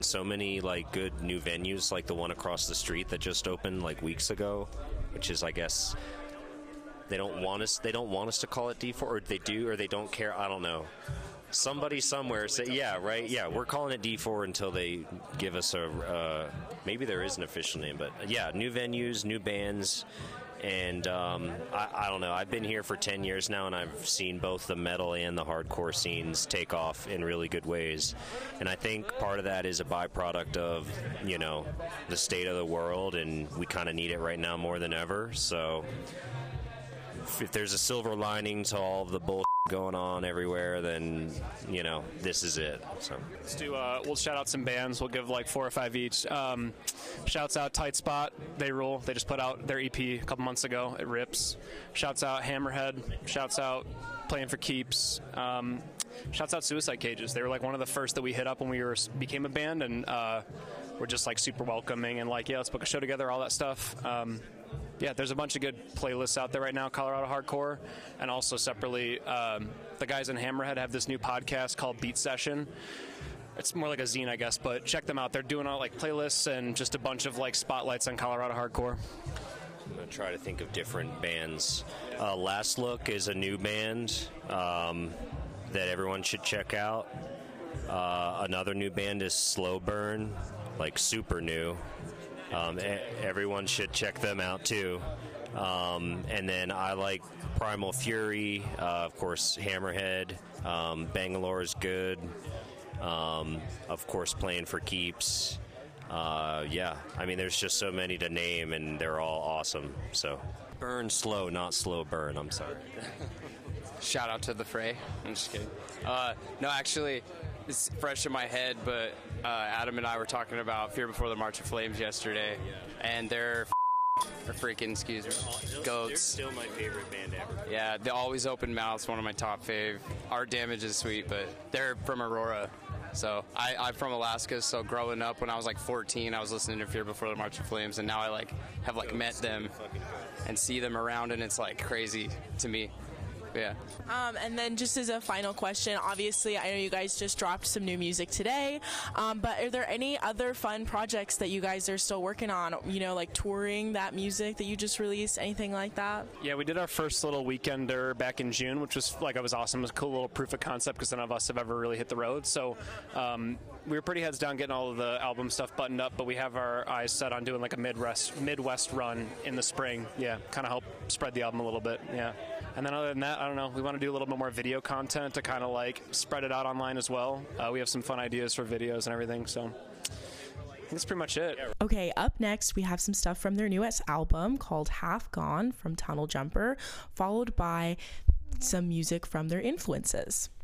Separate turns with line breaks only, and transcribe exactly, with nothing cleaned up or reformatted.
So many like good new venues, like the one across the street that just opened like weeks ago, which is, I guess, they don't want us. They don't want us to call it D four, or they do, or they don't care. I don't know. Somebody somewhere say, yeah, right, yeah, we're calling it D four until they give us a. Uh, maybe there is an official name, but yeah, new venues, new bands. And um, I, I don't know. I've been here for ten years now, and I've seen both the metal and the hardcore scenes take off in really good ways. And I think part of that is a byproduct of, you know, the state of the world, and we kind of need it right now more than ever. So if, if there's a silver lining to all of the bullshit going on everywhere, then, you know, this is it. So
let's do uh we'll shout out some bands. We'll give like four or five each. Um shouts out Tight Spot, they rule. They just put out their E P a couple months ago. It rips. Shouts out Hammerhead. Shouts out Playing for Keeps. Um shouts out Suicide Cages. They were like one of the first that we hit up when we were became a band, and uh we're just like super welcoming and like, yeah, let's book a show together, all that stuff. um Yeah, there's a bunch of good playlists out there right now, Colorado Hardcore, and also separately, um, the guys in Hammerhead have this new podcast called Beat Session. It's more like a zine, I guess, but check them out. They're doing all like playlists and just a bunch of like spotlights on Colorado Hardcore.
I'm going to try to think of different bands. Uh, Last Look is a new band um, that everyone should check out. Uh, another new band is Slow Burn, like super new. Um, everyone should check them out too. Um, and then I like Primal Fury, uh, of course, Hammerhead, um, Bangalore is good, um, of course, Playing for Keeps. Uh, yeah, I mean, there's just so many to name, and they're all awesome. So, burn slow, not slow burn. I'm sorry.
Shout out to The Fray. I'm just kidding. Uh, no, actually, it's fresh in my head, but uh, Adam and I were talking about Fear Before the March of Flames yesterday, and they're f- or freaking, excuse me, goats.
They're still my favorite band ever.
Yeah, the Always Open Mouth's one of my top fave. Art Damage is sweet, but they're from Aurora. So I, I'm from Alaska, so growing up when I was like fourteen, I was listening to Fear Before the March of Flames, and now I like have like met them and see them around, and it's like crazy to me. Yeah.
Um, and then just as a final question, obviously I know you guys just dropped some new music today, um, but are there any other fun projects that you guys are still working on, you know, like touring that music that you just released, anything like that?
Yeah, we did our first little weekender back in June, which was like, it was awesome. It was a cool little proof of concept because none of us have ever really hit the road. So um, we were pretty heads down getting all of the album stuff buttoned up, but we have our eyes set on doing like a Midwest, Midwest run in the spring. Yeah, kind of help spread the album a little bit. Yeah. And then other than that, I don't know, we want to do a little bit more video content to kind of like spread it out online as well. Uh, we have some fun ideas for videos and everything, so I think that's pretty much it.
Okay, up next we have some stuff from their newest album called Half Gone from Tunnel Jumper, followed by some music from their influences.